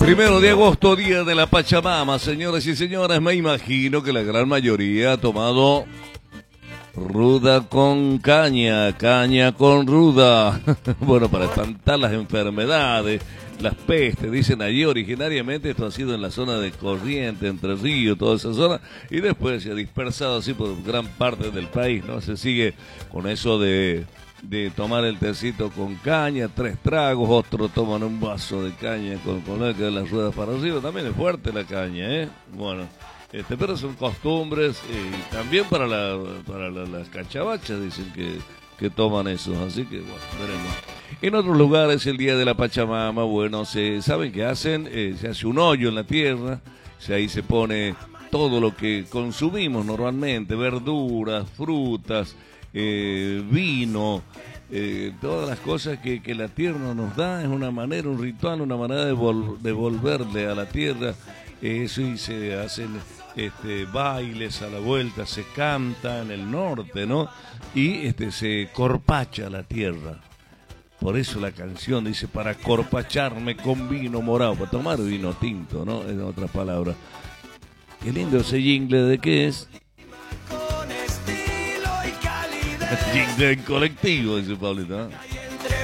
Primero de agosto, día de la Pachamama, señoras y señores. Me imagino que la gran mayoría ha tomado ruda con caña, caña con ruda. Bueno, para espantar las enfermedades, las pestes, dicen allí originariamente. Esto ha sido en la zona de Corrientes, Entre Ríos, toda esa zona, y después se ha dispersado así por gran parte del país, ¿no? Se sigue con eso de tomar el tecito con caña, 3 tragos, otros toman un vaso de caña con las ruedas para arriba. También es fuerte la caña, ¿eh? Bueno, pero son costumbres, y también para las cachabachas dicen que toman eso, así que bueno, veremos. En otros lugares el día de la Pachamama, bueno, ¿saben qué hacen? Se hace un hoyo en la tierra, ahí se pone todo lo que consumimos normalmente, verduras, frutas, vino, todas las cosas que la tierra nos da. Es una manera, un ritual, una manera de devolverle a la tierra eso, y se hacen bailes a la vuelta, se canta en el norte, ¿no? Y se corpacha la tierra. Por eso la canción dice, para corpacharme con vino morado, para tomar vino tinto, ¿no? En otras palabras. Qué lindo ese jingle, ¿de qué es? Jingle en colectivo, dice Pablito, ¿no?